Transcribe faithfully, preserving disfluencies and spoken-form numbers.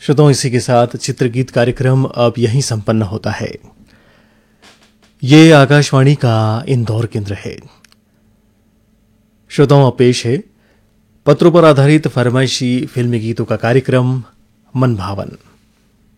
श्रोताओं, इसी के साथ चित्रगीत कार्यक्रम अब यहीं संपन्न होता है। ये आकाशवाणी का इंदौर केंद्र है। श्रोताओं, अब पेश है पत्रों पर आधारित फरमाइशी फिल्मी गीतों का कार्यक्रम मन भावन।